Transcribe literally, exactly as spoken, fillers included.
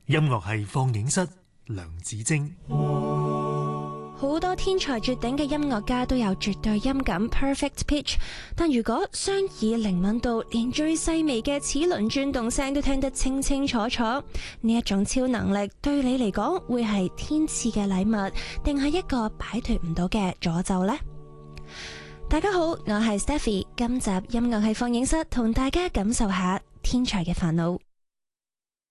音樂係放映室，梁子晶。 好多天才絕頂嘅音樂家都有絕對音感 perfect pitch， 但如果雙耳靈敏到連最細微嘅齒輪轉動聲都聽得清清楚楚，呢一種超能力對你嚟講會係天賜嘅禮物，定係一個擺脫唔到嘅詛咒呢？大家好，我係 Stephy， 今集音樂係放映室，同大家感受下天才嘅煩惱。